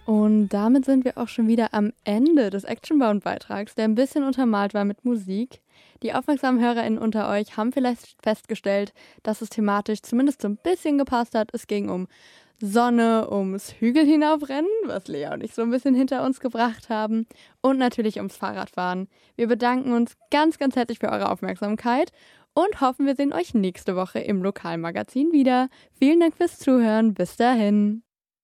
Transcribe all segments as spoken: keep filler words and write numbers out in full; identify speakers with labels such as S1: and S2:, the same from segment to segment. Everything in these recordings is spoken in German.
S1: Und damit sind wir auch schon wieder am Ende des Actionbound-Beitrags, der ein bisschen untermalt war mit Musik. Die aufmerksamen HörerInnen unter euch haben vielleicht festgestellt, dass es thematisch zumindest so ein bisschen gepasst hat. Es ging um Sonne, ums Hügel hinaufrennen, was Lea und ich so ein bisschen hinter uns gebracht haben, und natürlich ums Fahrradfahren. Wir bedanken uns ganz, ganz herzlich für eure Aufmerksamkeit und hoffen, wir sehen euch nächste Woche im Lokalmagazin wieder. Vielen Dank fürs Zuhören. Bis dahin.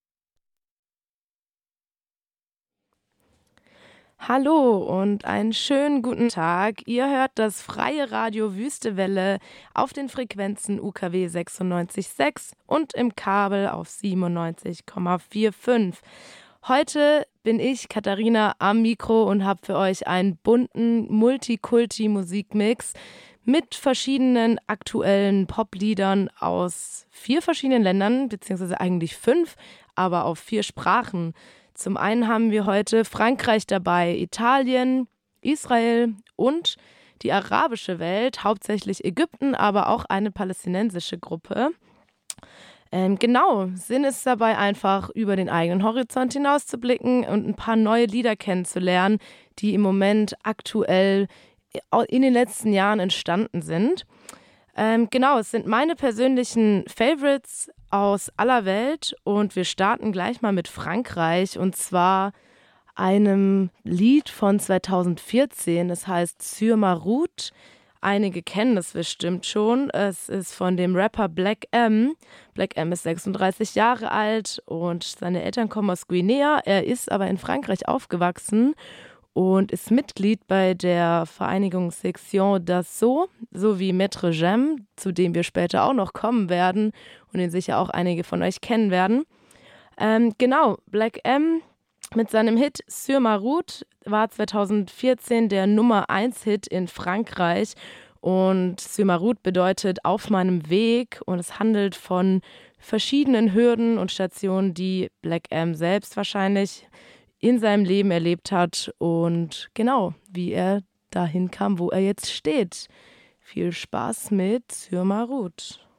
S2: Hallo und einen schönen guten Tag. Ihr hört das freie Radio Wüstewelle auf den Frequenzen U K W sechsundneunzig Komma sechs und im Kabel auf siebenundneunzig Komma fünfundvierzig. Heute bin ich, Katharina, am Mikro und habe für euch einen bunten Multikulti-Musikmix mit verschiedenen aktuellen Popliedern aus vier verschiedenen Ländern, beziehungsweise eigentlich fünf, aber auf vier Sprachen. Zum einen haben wir heute Frankreich dabei, Italien, Israel und die arabische Welt, hauptsächlich Ägypten, aber auch eine palästinensische Gruppe. Ähm, genau, Sinn ist dabei einfach, über den eigenen Horizont hinauszublicken und ein paar neue Lieder kennenzulernen, die im Moment aktuell in den letzten Jahren entstanden sind. Ähm, genau, es sind meine persönlichen Favorites aus aller Welt und wir starten gleich mal mit Frankreich und zwar einem Lied von zweitausendvierzehn. Es heißt Sur ma route. Einige kennen das bestimmt schon. Es ist von dem Rapper Black M. Black M ist sechsunddreißig Jahre alt und seine Eltern kommen aus Guinea. Er ist aber in Frankreich aufgewachsen und ist Mitglied bei der Vereinigung Section d'Assaut sowie Maître Gem, zu dem wir später auch noch kommen werden und den sicher auch einige von euch kennen werden. Ähm, genau, Black M mit seinem Hit Sur ma route war zweitausendvierzehn der Nummer eins Hit in Frankreich und Sur ma route bedeutet auf meinem Weg und es handelt von verschiedenen Hürden und Stationen, die Black M selbst wahrscheinlich in seinem Leben erlebt hat und genau, wie er dahin kam, wo er jetzt steht. Viel Spaß mit Sur ma route.